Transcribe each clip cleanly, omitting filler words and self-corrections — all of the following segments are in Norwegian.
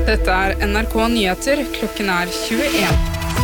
Dette NRK Nyheter, klokken 21.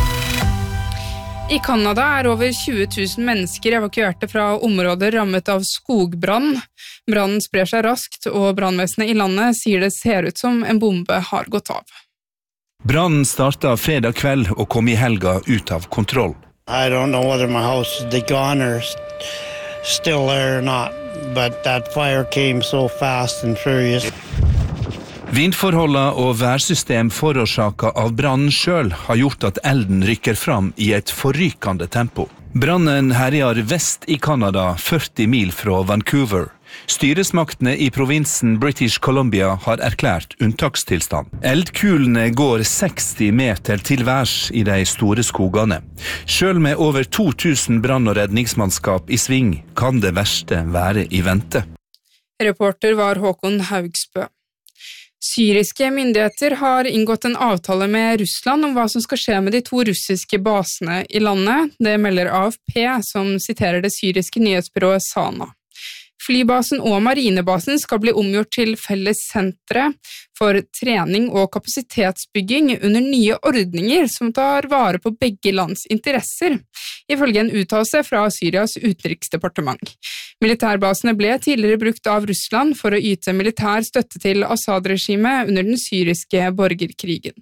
I Kanada over 20 000 mennesker evakuerte fra områder rammet av skogbrann. Brannen sprer seg raskt, og brannvesenet i landet sier det ser ut som en bombe har gått av. Brannen startet fredag kveld og kom i helga ut av kontroll. I don't know whether my house is gone or still there or not, but that fire came so fast and furious. Vindforholdene og værsystem forårsaket av brannen selv har gjort at elden rykker fram i et forrykende tempo. Brannen herjer vest i Kanada, 40 mil fra Vancouver. Styresmaktene i provinsen British Columbia har erklært unntakstilstand. Eldkulene går 60 meter til værs i de store skogene. Selv med over 2000 brann- og redningsmannskap i sving kan det verste være i vente. Reporter var Håkon Haugsbø. Syriske myndigheter har inngått en avtale med Russland om hva som skal skje med de 2 russiske basene i landet. Det melder AFP, som siterer det syriske nyhetsbyrået Sana. Flybasen og marinebasen skal bli omgjort til felles sentre for trening og kapasitetsbygging under nye ordninger som tar vare på begge lands interesser, ifølge en uttalelse fra Syrias utenriksdepartement. Militærbasene ble tidligere brukt av Russland for å yte militær støtte til Assad-regimet under den syriske borgerkrigen.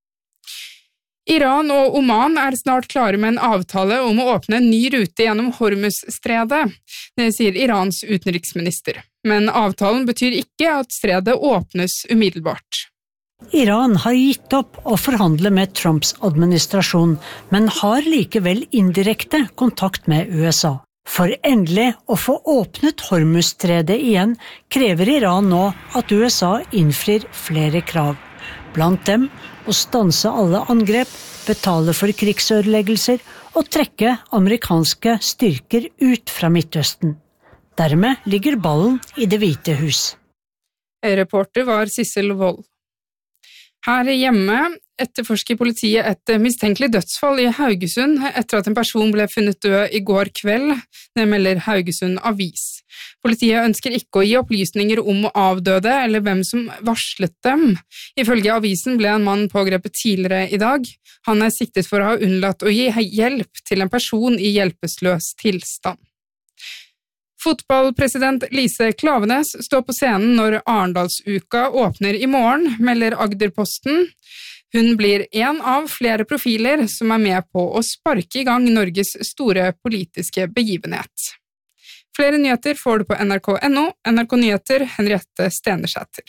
Iran og Oman snart klare med en avtale om å åpne en ny rute gjennom Hormuz-stredet, det sier Irans utenriksminister. Men avtalen betyr ikke at stredet åpnes umiddelbart. Iran har gitt opp å forhandle med Trumps administrasjon, men har likevel indirekte kontakt med USA. For endelig å få åpnet Hormuz-stredet igjen krever Iran nå at USA innfrir flere krav. Blant dem å stanse alle angrep, betale for krigsødeleggelser og trekke amerikanske styrker ut fra Midtøsten. Dermed ligger ballen i Det hvite hus. Reporter var Sissel Wold. Her hjemme etterforsker politiet et mistenkelig dødsfall i Haugesund etter at en person ble funnet død i går kveld, det melder Haugesund Avis. Politiet ønsker ikke å gi opplysninger om avdøde eller hvem som varslet dem. Ifølge avisen ble en mann pågrepet tidligere i dag. Han siktet for å ha unnlatt å gi hjelp til en person i hjelpeløs tilstand. Fotballpresident Lise Klaveness står på scenen når Arendalsuka åpner i morgen, melder Agderposten. Hun blir en av flere profiler som med på å sparke i gang Norges store politiske begivenhet. Flere nyheter får du på nrk.no, NRK Nyheter, Henriette Stenersæter.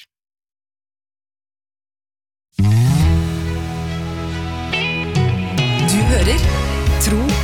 Du hører Tro